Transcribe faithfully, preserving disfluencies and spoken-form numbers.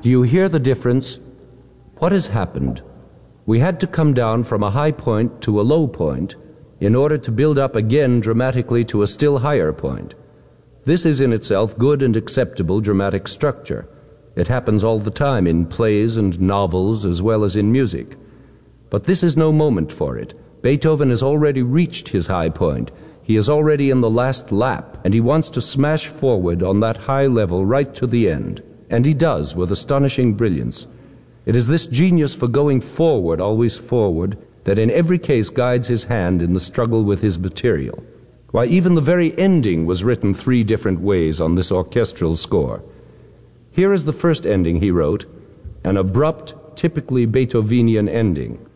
Do you hear the difference? What has happened? We had to come down from a high point to a low point in order to build up again dramatically to a still higher point. This is in itself good and acceptable dramatic structure. It happens all the time in plays and novels as well as in music. But this is no moment for it. Beethoven has already reached his high point. He is already in the last lap, and he wants to smash forward on that high level right to the end. And he does with astonishing brilliance. It is this genius for going forward, always forward, that in every case guides his hand in the struggle with his material. Why, even the very ending was written three different ways on this orchestral score. Here is the first ending he wrote, an abrupt, typically Beethovenian ending.